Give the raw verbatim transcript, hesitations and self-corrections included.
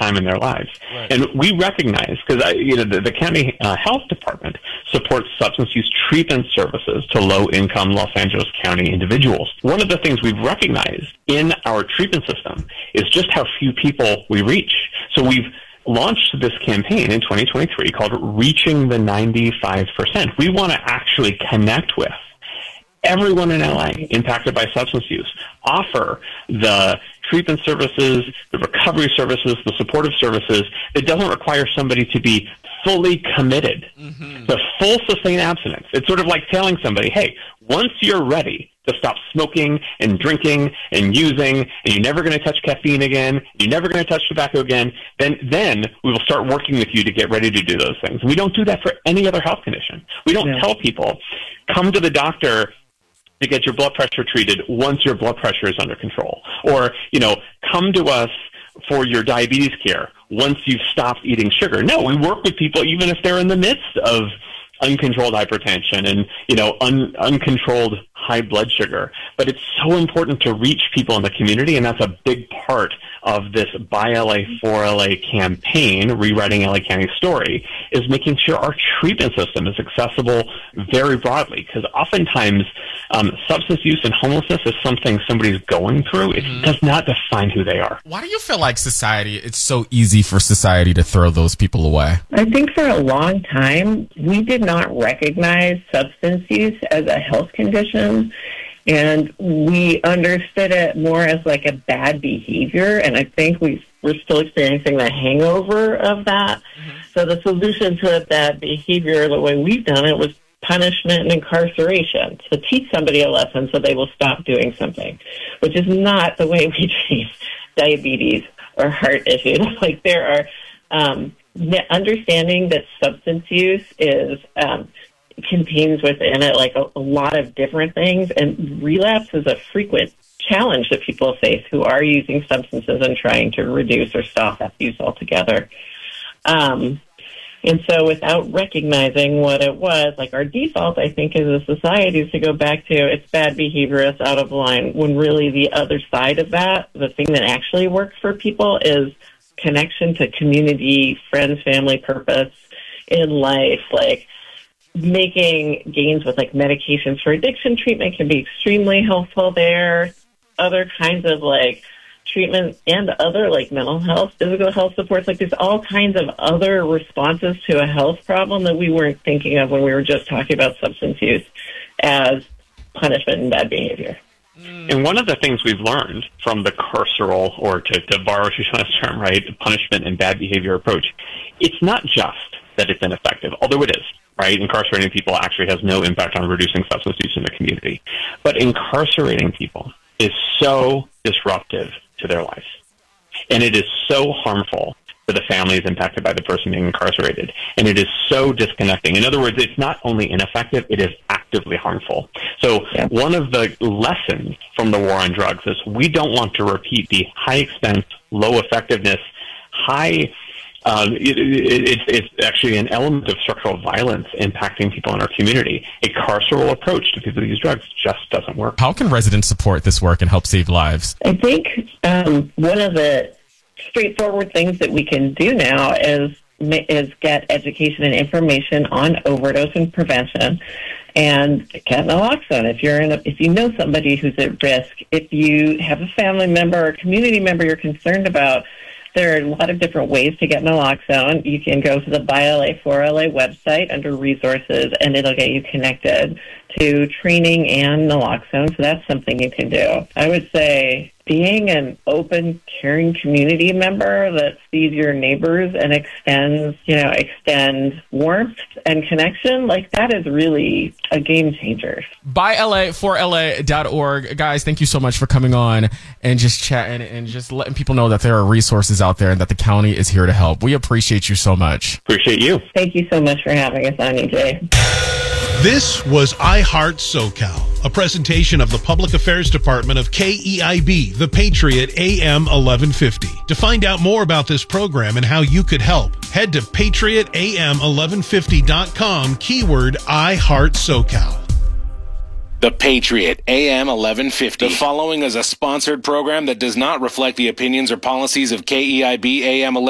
time in their lives. Right. And we recognize, because you know the, the county uh, health department supports substance use treatment services to low-income Los Angeles County individuals. One of the things we've recognized in our treatment system is just how few people we reach. So we've launched this campaign in twenty twenty-three called Reaching the ninety-five percent. We want to actually connect with everyone in L A impacted by substance use, offer the treatment services, the recovery services, the supportive services. It doesn't require somebody to be fully committed mm-hmm. to full sustained abstinence. It's sort of like telling somebody, hey, once you're ready to stop smoking and drinking and using, and you're never going to touch caffeine again, you're never going to touch tobacco again, then then we will start working with you to get ready to do those things. We don't do that for any other health condition. We don't yeah. tell people, come to the doctor to get your blood pressure treated once your blood pressure is under control. Or, you know, come to us for your diabetes care once you've stopped eating sugar. No, we work with people even if they're in the midst of uncontrolled hypertension and, you know, un- uncontrolled high blood sugar. But it's so important to reach people in the community, and that's a big part of this Buy L A for L A campaign, Rewriting L A County's Story, is making sure our treatment system is accessible very broadly. Because oftentimes, um, substance use and homelessness is something somebody's going through. It mm-hmm. does not define who they are. Why do you feel like society, it's so easy for society to throw those people away? I think for a long time, we did not recognize substance use as a health condition. And we understood it more as like a bad behavior, and I think we, we're still experiencing the hangover of that. Mm-hmm. So the solution to bad behavior, the way we've done it, was punishment and incarceration, to teach somebody a lesson so they will stop doing something, which is not the way we treat diabetes or heart issues. Like there are um, understanding that substance use is um, contains within it like a, a lot of different things, and relapse is a frequent challenge that people face who are using substances and trying to reduce or stop that use altogether. Um, and so without recognizing what it was, like our default, I think, as a society is to go back to it's bad behavior, it's out of line, when really the other side of that, the thing that actually works for people is connection to community, friends, family, purpose in life, like making gains with like medications for addiction treatment can be extremely helpful there. Other kinds of like treatment and other like mental health, physical health supports, like there's all kinds of other responses to a health problem that we weren't thinking of when we were just talking about substance use as punishment and bad behavior. And one of the things we've learned from the carceral, or to, to borrow Shoshana's term, right, punishment and bad behavior approach, it's not just that it's ineffective, although it is. Right, incarcerating people actually has no impact on reducing substance use in the community. But incarcerating people is so disruptive to their lives. And it is so harmful to the families impacted by the person being incarcerated. And it is so disconnecting. In other words, it's not only ineffective, it is actively harmful. So yeah. one of the lessons from the war on drugs is we don't want to repeat the high expense, low effectiveness, high Um, it, it, it, it's actually an element of structural violence impacting people in our community. A carceral approach to people who use drugs just doesn't work. How can residents support this work and help save lives? I think um, one of the straightforward things that we can do now is is get education and information on overdose and prevention, and get naloxone. If you're in a, if you know somebody who's at risk, if you have a family member or community member you're concerned about, there are a lot of different ways to get naloxone. You can go to the Buy L A for L A website under resources, and it'll get you connected to training and naloxone. So that's something you can do. I would say being an open, caring community member that sees your neighbors and extends, you know, extend warmth and connection, like that is really a game changer. Buy L A for L A dot org. Guys, thank you so much for coming on and just chatting and just letting people know that there are resources out there and that the county is here to help. We appreciate you so much. Appreciate you. Thank you so much for having us on, E J. This was I Heart SoCal, a presentation of the Public Affairs Department of K E I B, The Patriot A M eleven fifty. To find out more about this program and how you could help, head to patriot a m eleven fifty dot com, keyword I Heart SoCal. The Patriot A M eleven fifty. The following is a sponsored program that does not reflect the opinions or policies of K E I B A M eleven fifty.